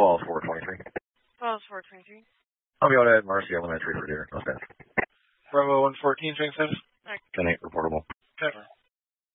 423. 423. I'll be on at Marcy Elementary for dinner. No sense. Bravo 114, James. 10-8, reportable.